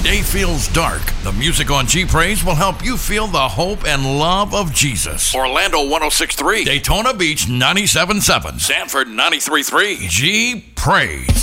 day feels dark, the music on G Praise will help you feel the hope and love of Jesus. Orlando 106.3, Daytona Beach 97.7, Sanford 93.3. G Praise.